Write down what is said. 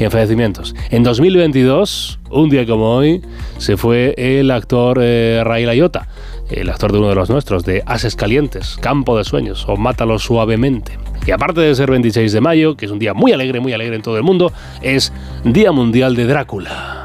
en fallecimientos. En 2022, un día como hoy, se fue el actor Ray Liotta, el actor de uno de los nuestros, de Ases Calientes, Campo de Sueños o Mátalo Suavemente. Y aparte de ser 26 de mayo, que es un día muy alegre en todo el mundo, es Día Mundial de Drácula.